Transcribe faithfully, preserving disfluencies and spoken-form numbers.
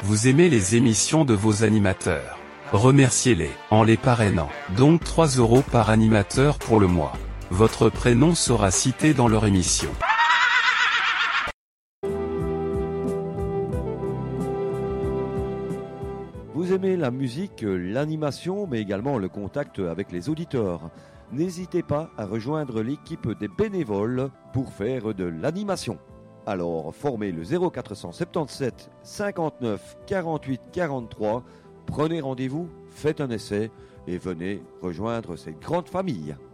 Vous aimez les émissions de vos animateurs. Remerciez-les en les parrainant. Donc trois euros par animateur pour le mois. Votre prénom sera cité dans leur émission. Vous aimez la musique, l'animation, mais également le contact avec les auditeurs. N'hésitez pas à rejoindre l'équipe des bénévoles pour faire de l'animation. Alors, formez le zéro quatre cent soixante-dix-sept cinquante-neuf quarante-huit quarante-trois, prenez rendez-vous, faites un essai et venez rejoindre cette grande famille.